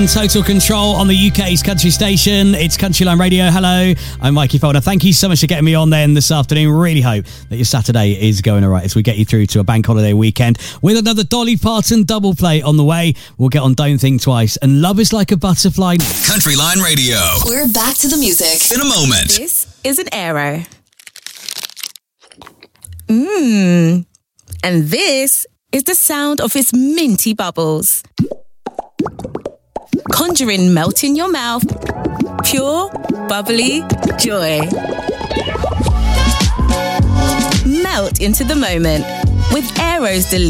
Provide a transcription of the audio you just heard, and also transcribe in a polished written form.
Total Control on the UK's country station. It's Countryline Radio. Hello, I'm Mikey Folder. Thank you so much for getting me on then this afternoon. Really hope that your Saturday is going all right as we get you through to a bank holiday weekend with another Dolly Parton double play on the way. We'll get on Don't Think Twice and Love Is Like a Butterfly. Countryline Radio. We're back to the music in a moment. This is an Aero. And this is the sound of its minty bubbles. Conjuring melt in your mouth, pure, bubbly joy. Melt into the moment with Aero's delicious